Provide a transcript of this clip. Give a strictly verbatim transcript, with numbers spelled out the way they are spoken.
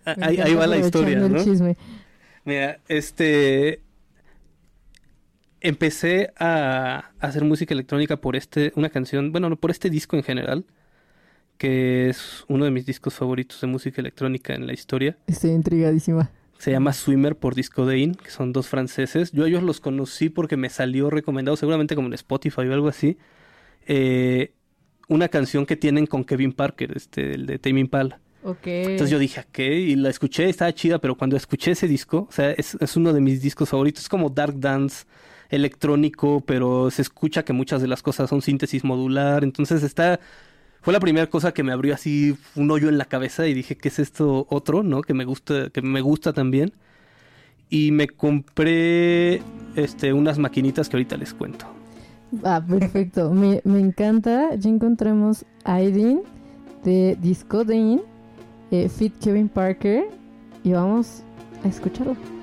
ahí, ahí va la historia, ¿no? El chisme. Mira, este... Empecé a hacer música electrónica por este, una canción, bueno, no, por este disco en general, que es uno de mis discos favoritos de música electrónica en la historia. Estoy intrigadísima. Se llama Swimmer por Disco Dain, que son dos franceses. Yo a ellos los conocí porque me salió recomendado, seguramente como en Spotify o algo así, eh, una canción que tienen con Kevin Parker, este, el de Tame Impala. Ok. Entonces yo dije, ¿qué? Y la escuché, estaba chida, pero cuando escuché ese disco, o sea, es, es uno de mis discos favoritos, es como Dark Dance electrónico, pero se escucha que muchas de las cosas son síntesis modular, entonces está... Fue la primera cosa que me abrió así un hoyo en la cabeza y dije, ¿qué es esto otro, no? Que me gusta, que me gusta también. Y me compré este, unas maquinitas que ahorita les cuento. Ah, perfecto. me, me encanta. Ya encontramos Aidin de Disco Dain, eh, Fit Kevin Parker, y vamos a escucharlo.